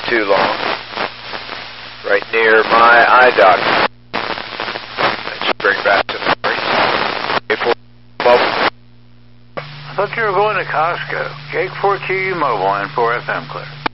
too long. Right near my eye doctor. That should bring back some memories. I thought you were going to Costco. Jake 4QU Mobile and 4FM Clear.